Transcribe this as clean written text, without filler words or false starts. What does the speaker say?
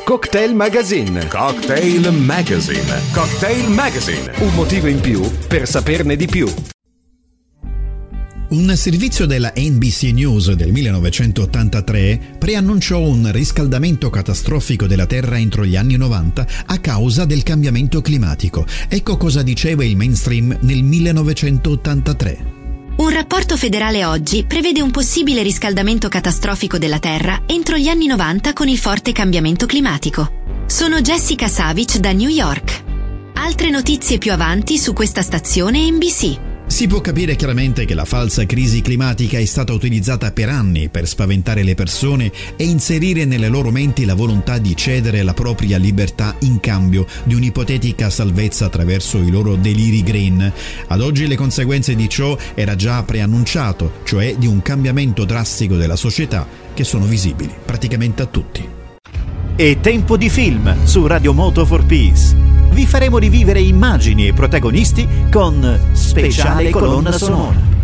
Cocktail Magazine. Cocktail Magazine. Cocktail Magazine. Un motivo in più per saperne di più. Un servizio della NBC News del 1983 preannunciò un riscaldamento catastrofico della Terra entro gli anni 90 a causa del cambiamento climatico. Ecco cosa diceva il mainstream nel 1983. Un rapporto federale oggi prevede un possibile riscaldamento catastrofico della Terra entro gli anni 90 con il forte cambiamento climatico. Sono Jessica Savage da New York. Altre notizie più avanti su questa stazione NBC. Si può capire chiaramente che la falsa crisi climatica è stata utilizzata per anni per spaventare le persone e inserire nelle loro menti la volontà di cedere la propria libertà in cambio di un'ipotetica salvezza attraverso i loro deliri green. Ad oggi le conseguenze di ciò era già preannunciato, cioè di un cambiamento drastico della società che sono visibili praticamente a tutti. È tempo di film su Radio Moto for Peace. Vi faremo rivivere immagini e protagonisti con speciale colonna sonora.